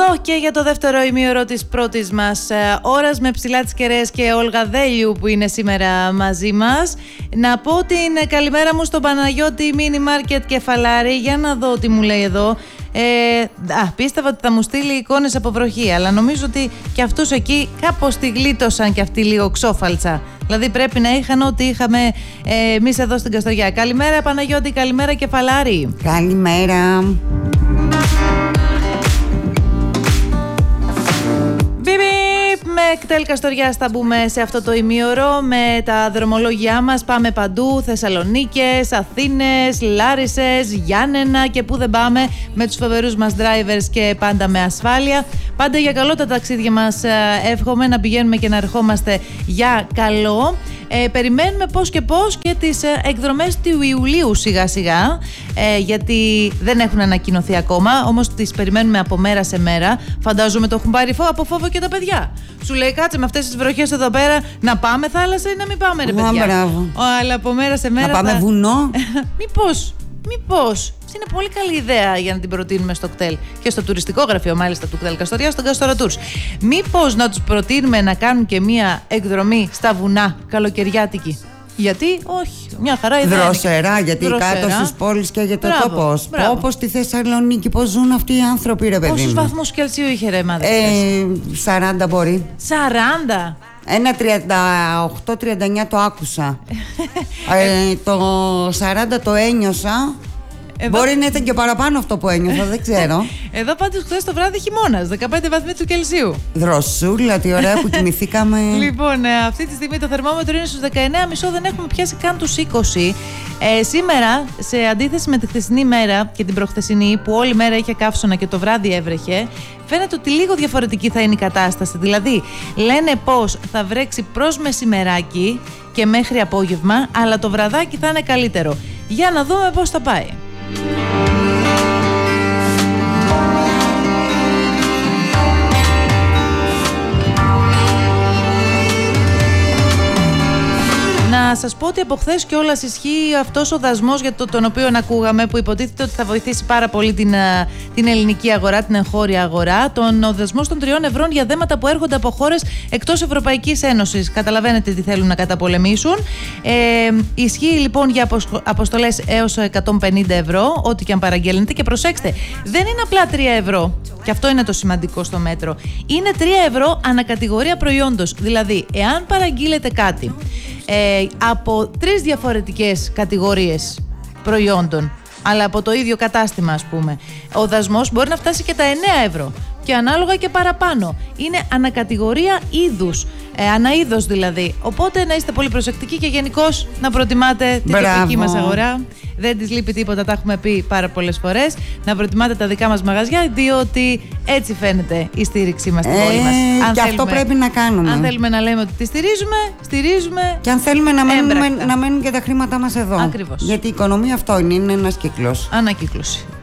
Και για το δεύτερο ημίωρο της πρώτης μας ώρας με Ψηλά τις Κεραίες και Όλγα Δέλειου που είναι σήμερα μαζί μας. Να πω την καλημέρα μου στον Παναγιώτη Μίνι Μάρκετ Κεφαλάρη. Για να δω τι μου λέει εδώ. Πίστευα ότι θα μου στείλει εικόνες από βροχή, αλλά νομίζω ότι και αυτούς εκεί κάπως τη γλίτωσαν και αυτοί λίγο ξόφαλτσα. Δηλαδή πρέπει να είχαν ό,τι είχαμε εμείς εδώ στην Καστοριά. Καλημέρα Παναγιώτη, καλημέρα Κεφαλάρη. Καλημέρα. Με κτέλ Καστοριάς θα μπούμε σε αυτό το ημίωρο με τα δρομολόγια μας. Πάμε παντού, Θεσσαλονίκες, Αθήνες, Λάρισσες, Γιάννενα και που δεν πάμε, με τους φοβερούς μας drivers και πάντα με ασφάλεια. Πάντα για καλό τα ταξίδια μας, εύχομαι να πηγαίνουμε και να ερχόμαστε για καλό. Περιμένουμε πώς και τις εκδρομές του Ιουλίου σιγά σιγά, γιατί δεν έχουν ανακοινωθεί ακόμα, όμως τις περιμένουμε από μέρα σε μέρα. Φαντάζομαι το έχουν πάρει από φόβο και τα παιδιά. Σου λέει κάτσε με αυτές τις βροχές εδώ πέρα να πάμε θάλασσα ή να μην πάμε ρε παιδιά. Μπράβο. Αλλά από μέρα σε μέρα να πάμε βουνό. Μήπως. Είναι πολύ καλή ιδέα για να την προτείνουμε στο κτέλ και στο τουριστικό γραφείο μάλιστα του κτέλ Καστοριά, στον Καστορα Tours. Μήπως να τους προτείνουμε να κάνουν και μία εκδρομή στα βουνά καλοκαιριάτικη. Γιατί όχι, μια χαρά ιδέα. Δροσερά, γιατί κάτω στις πόλεις καίγεται ο τόπος. Όπως στη Θεσσαλονίκη, πώς ζουν αυτοί οι άνθρωποι, ρε παιδί μου. Πόσους βαθμούς Κελσίου είχε ρε μάδε? 40 μπορεί. 40? Ένα 38-39 το άκουσα. Το 40 το ένιωσα. Εδώ... Μπορεί να ήταν και παραπάνω αυτό που ένιωθα, δεν ξέρω. Εδώ πάντως χθες το βράδυ χειμώνας, 15 βαθμοί του Κελσίου. Δροσούλα, τι ωραία που κοιμηθήκαμε. Λοιπόν, αυτή τη στιγμή το θερμόμετρο είναι στους 19,5, δεν έχουμε πιάσει καν τους 20. Σήμερα, σε αντίθεση με τη χθεσινή μέρα και την προχθεσινή, που όλη μέρα είχε καύσωνα και το βράδυ έβρεχε, φαίνεται ότι λίγο διαφορετική θα είναι η κατάσταση. Δηλαδή, λένε πως θα βρέξει προς μεσημεράκι και μέχρι απόγευμα, αλλά το βραδάκι θα είναι καλύτερο. Για να δούμε πώς θα πάει. Να σας πω ότι από χθες κιόλας ισχύει αυτός ο δασμός για τον οποίο ακούγαμε, που υποτίθεται ότι θα βοηθήσει πάρα πολύ την ελληνική αγορά, την εγχώρια αγορά. Ο δασμός των 3 ευρώ για δέματα που έρχονται από χώρες εκτός Ευρωπαϊκής Ένωσης. Καταλαβαίνετε τι θέλουν να καταπολεμήσουν. Ισχύει λοιπόν για αποστολές έως 150 ευρώ, ό,τι και αν παραγγέλνετε. Και προσέξτε, δεν είναι απλά 3 ευρώ. Και αυτό είναι το σημαντικό στο μέτρο. Είναι 3 ευρώ ανακατηγορία προϊόντος. Δηλαδή, εάν παραγγείλετε κάτι από 3 διαφορετικές κατηγορίες προϊόντων, αλλά από το ίδιο κατάστημα ας πούμε, ο δασμός μπορεί να φτάσει και τα 9 ευρώ και ανάλογα και παραπάνω. Είναι ανακατηγορία είδους, αναείδος δηλαδή. Οπότε να είστε πολύ προσεκτικοί και γενικώς να προτιμάτε την τοπική μας αγορά. Δεν της λείπει τίποτα, τα έχουμε πει πάρα πολλές φορές. Να προτιμάτε τα δικά μας μαγαζιά, διότι έτσι φαίνεται η στήριξή μας στην πόλη μας. Και αυτό πρέπει να κάνουμε. Αν θέλουμε να λέμε ότι τη στηρίζουμε. Και αν θέλουμε να μένουν και τα χρήματά μας εδώ. Ακριβώς. Γιατί η οικονομία αυτό είναι ένας κύκλος. Ανακύκλωση.